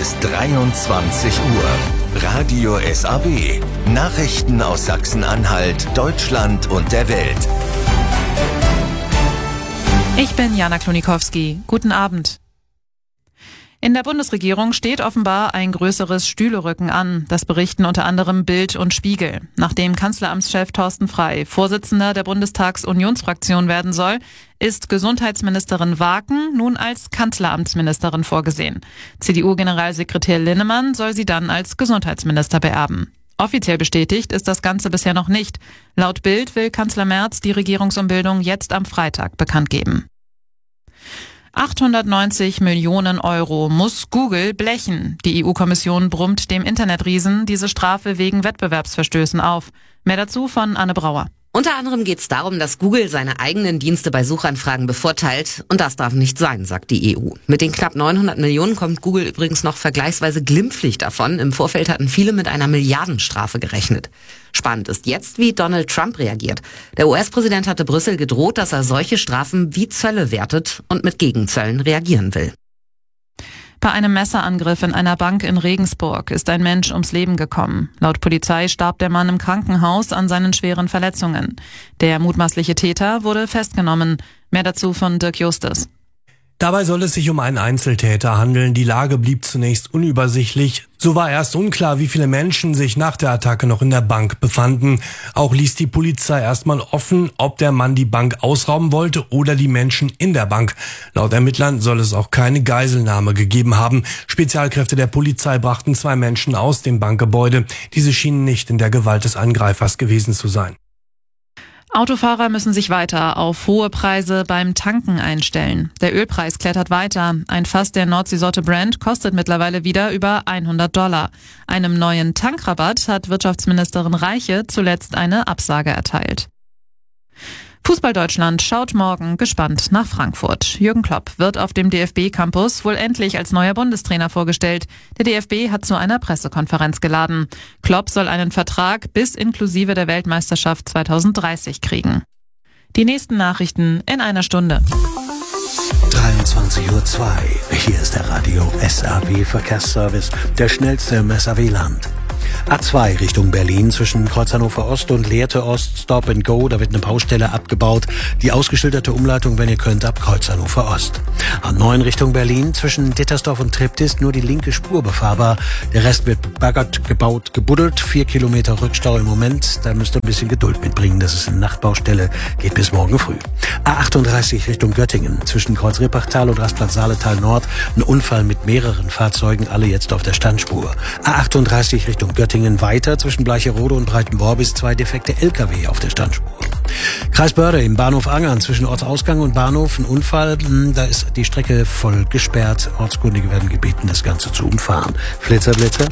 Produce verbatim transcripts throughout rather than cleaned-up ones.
ist dreiundzwanzig Uhr. Radio S A W. Nachrichten aus Sachsen-Anhalt, Deutschland und der Welt. Ich bin Jana Klonikowski. Guten Abend. In der Bundesregierung steht offenbar ein größeres Stühlerücken an. Das berichten unter anderem Bild und Spiegel. Nachdem Kanzleramtschef Thorsten Frey Vorsitzender der Bundestags-Unionsfraktion werden soll, ist Gesundheitsministerin Waken nun als Kanzleramtsministerin vorgesehen. C D U-Generalsekretär Linnemann soll sie dann als Gesundheitsminister beerben. Offiziell bestätigt ist das Ganze bisher noch nicht. Laut Bild will Kanzler Merz die Regierungsumbildung jetzt am Freitag bekannt geben. achthundertneunzig Millionen Euro muss Google blechen. Die E U-Kommission brummt dem Internetriesen diese Strafe wegen Wettbewerbsverstößen auf. Mehr dazu von Anne Brauer. Unter anderem geht es darum, dass Google seine eigenen Dienste bei Suchanfragen bevorteilt. Und das darf nicht sein, sagt die E U. Mit den knapp neunhundert Millionen kommt Google übrigens noch vergleichsweise glimpflich davon. Im Vorfeld hatten viele mit einer Milliardenstrafe gerechnet. Spannend ist jetzt, wie Donald Trump reagiert. Der U S-Präsident hatte Brüssel gedroht, dass er solche Strafen wie Zölle wertet und mit Gegenzöllen reagieren will. Bei einem Messerangriff in einer Bank in Regensburg ist ein Mensch ums Leben gekommen. Laut Polizei starb der Mann im Krankenhaus an seinen schweren Verletzungen. Der mutmaßliche Täter wurde festgenommen. Mehr dazu von Dirk Justus. Dabei soll es sich um einen Einzeltäter handeln. Die Lage blieb zunächst unübersichtlich. So war erst unklar, wie viele Menschen sich nach der Attacke noch in der Bank befanden. Auch ließ die Polizei erstmal offen, ob der Mann die Bank ausrauben wollte oder die Menschen in der Bank. Laut Ermittlern soll es auch keine Geiselnahme gegeben haben. Spezialkräfte der Polizei brachten zwei Menschen aus dem Bankgebäude. Diese schienen nicht in der Gewalt des Angreifers gewesen zu sein. Autofahrer müssen sich weiter auf hohe Preise beim Tanken einstellen. Der Ölpreis klettert weiter. Ein Fass der Nordseesorte Brent kostet mittlerweile wieder über hundert Dollar. Einem neuen Tankrabatt hat Wirtschaftsministerin Reiche zuletzt eine Absage erteilt. Fußball Deutschland schaut morgen gespannt nach Frankfurt. Jürgen Klopp wird auf dem D F B-Campus wohl endlich als neuer Bundestrainer vorgestellt. Der D F B hat zu einer Pressekonferenz geladen. Klopp soll einen Vertrag bis inklusive der Weltmeisterschaft zweitausenddreißig kriegen. Die nächsten Nachrichten in einer Stunde. dreiundzwanzig Uhr zwei. Hier ist der Radio S A W Verkehrsservice, der schnellste im S A W-Land. A zwei Richtung Berlin zwischen Kreuz Hannover Ost und Lehrte Ost, Stop and Go, da wird eine Baustelle abgebaut. Die ausgeschilderte Umleitung, wenn ihr könnt, ab Kreuz Hannover Ost. A neun Richtung Berlin zwischen Dittersdorf und Treptis nur die linke Spur befahrbar. Der Rest wird bebaggert, gebaut, gebuddelt. Vier Kilometer Rückstau im Moment, da müsst ihr ein bisschen Geduld mitbringen. Das ist eine Nachtbaustelle, geht bis morgen früh. A achtunddreißig Richtung Göttingen zwischen Kreuz Rippachtal und Rastplatz Saaletal Nord. Ein Unfall mit mehreren Fahrzeugen, alle jetzt auf der Standspur. A achtunddreißig Richtung Göttingen weiter zwischen Bleicherode und Breitenworbis zwei defekte L K W auf der Standspur. Kreis Börde im Bahnhof Angern zwischen Ortsausgang und Bahnhof ein Unfall. Da ist die Strecke voll gesperrt. Ortskundige werden gebeten, das Ganze zu umfahren. Flitzer, Blitzer.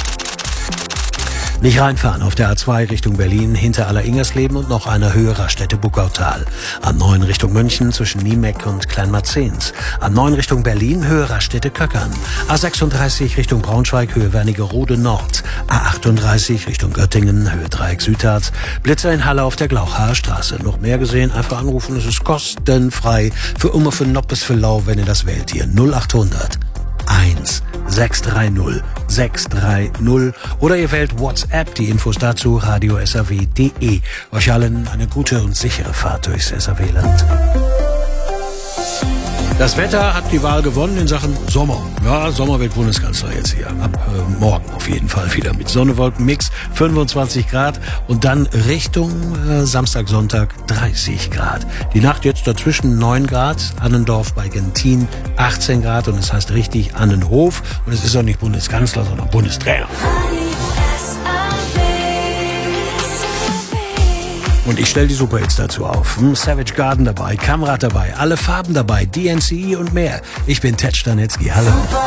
Nicht reinfahren auf der A zwei Richtung Berlin hinter Aller-Ingersleben und noch einer Höhe Raststätte Buckautal. A neun Richtung München zwischen Niemeck und Kleinmarzens. A neun Richtung Berlin Höhe Raststätte Köckern. A sechsunddreißig Richtung Braunschweig Höhe Wernigerode Nord. A achtunddreißig Richtung Göttingen Höhe Dreieck Südharz. Blitzer in Halle auf der Glauchaer Straße. Noch mehr gesehen? Einfach anrufen, es ist kostenfrei. Für Umme, für Noppes, für Lau, wenn ihr das wählt hier. null achthundert eins sechs drei null sechs drei null oder ihr wählt WhatsApp. Die Infos dazu radio S A W punkt de. Euch allen eine gute und sichere Fahrt durchs S A W-Land. Das Wetter hat die Wahl gewonnen in Sachen Sommer. Ja, Sommer wird Bundeskanzler jetzt hier. Ab äh, morgen auf jeden Fall wieder mit Sonne-Wolken-Mix, fünfundzwanzig Grad und dann Richtung äh, Samstag, Sonntag dreißig Grad. Die Nacht jetzt dazwischen neun Grad, Annendorf bei Gentin achtzehn Grad und es heißt richtig Annenhof und es ist auch nicht Bundeskanzler, sondern Bundestrainer. Und ich stelle die Superhits dazu auf. Hm, Savage Garden dabei, Kamrat dabei, alle Farben dabei, D N C E und mehr. Ich bin Ted Stanitzky. Hallo.